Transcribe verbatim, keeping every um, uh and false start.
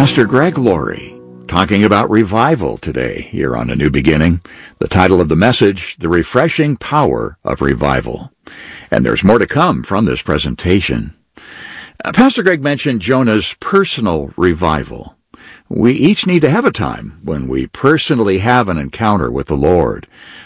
Pastor Greg Laurie, talking about revival today here on A New Beginning. The title of the message, The Refreshing Power of Revival. And there's more to come from this presentation. Uh, Pastor Greg mentioned Jonah's personal revival. We each need to have a time when we personally have an encounter with the Lord.